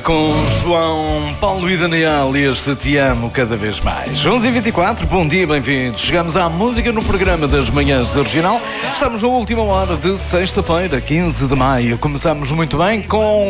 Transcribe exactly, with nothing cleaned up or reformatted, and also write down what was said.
com João Paulo e Daniel e este Te Amo Cada Vez Mais. onze e vinte e quatro, bom dia, bem-vindos. Chegamos à música no programa das manhãs da Regional. Estamos na última hora de sexta-feira, quinze de maio. Começamos muito bem com